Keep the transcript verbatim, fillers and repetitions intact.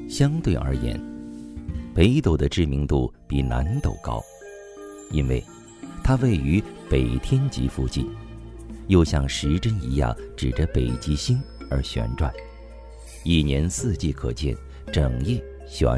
相对而言，北斗的知名度比南斗高，因为它位于北天极附近，又像时针一样指着北极星而旋转，一年四季可见，整夜旋